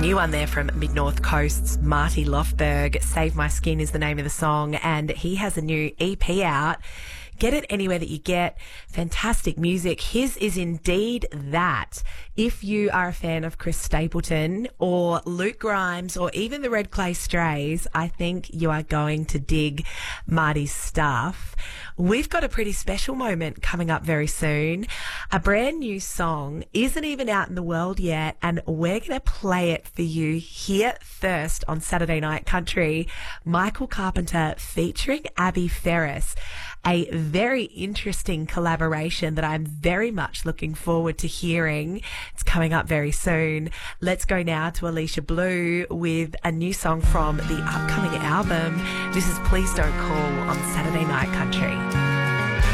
New one there from Mid North Coast's Marty Lofberg. Save My Skin is the name of the song, and he has a new EP out. Get it anywhere that you get fantastic music. His is indeed that. If you are a fan of Chris Stapleton or Luke Grimes or even the Red Clay Strays, I think you are going to dig Marty's stuff. We've got a pretty special moment coming up very soon. A brand new song isn't even out in the world yet, and we're going to play it for you here first on Saturday Night Country. Michael Carpenter featuring Abby Ferris. A very interesting collaboration that I'm very much looking forward to hearing. It's coming up very soon. Let's go now to Alicia Blue with a new song from the upcoming album. This is Please Don't Call on Saturday Night Country.